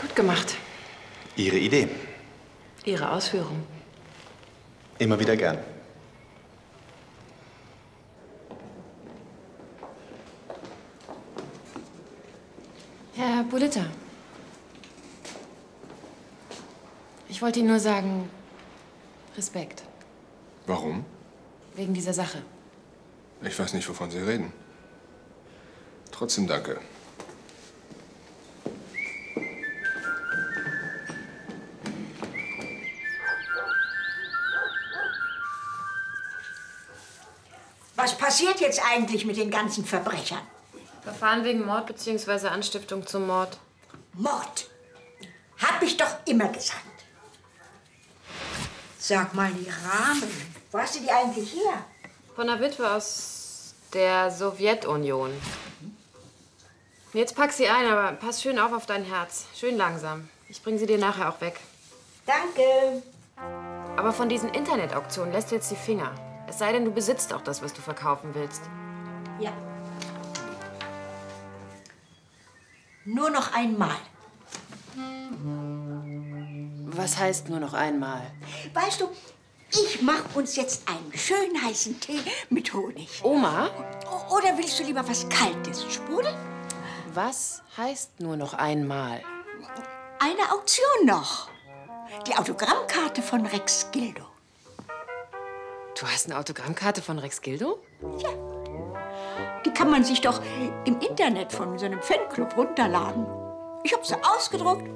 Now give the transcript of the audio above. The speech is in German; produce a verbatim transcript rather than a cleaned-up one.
Gut gemacht. Ihre Idee. Ihre Ausführung. Immer wieder gern. Herr Bulitta. Ich wollte Ihnen nur sagen, Respekt. Warum? Wegen dieser Sache. Ich weiß nicht, wovon Sie reden. Trotzdem danke. Was passiert jetzt eigentlich mit den ganzen Verbrechern? Verfahren wegen Mord bzw. Anstiftung zum Mord. Mord. Hab ich doch immer gesagt. Sag mal, die Rahmen. Wo hast du die eigentlich her? Von einer Witwe aus der Sowjetunion. Jetzt pack sie ein, aber pass schön auf auf dein Herz. Schön langsam. Ich bring sie dir nachher auch weg. Danke. Aber von diesen Internetauktionen lässt du jetzt die Finger. Es sei denn, du besitzt auch das, was du verkaufen willst. Ja. Nur noch einmal. Was heißt nur noch einmal? Weißt du, ich mach uns jetzt einen schönen heißen Tee mit Honig. Oma? O- Oder willst du lieber was Kaltes? Sprudel? Was heißt nur noch einmal? Eine Auktion noch. Die Autogrammkarte von Rex Gildo. Du hast eine Autogrammkarte von Rex Gildo? Ja. Die kann man sich doch im Internet von so einem Fanclub runterladen. Ich habe sie ausgedruckt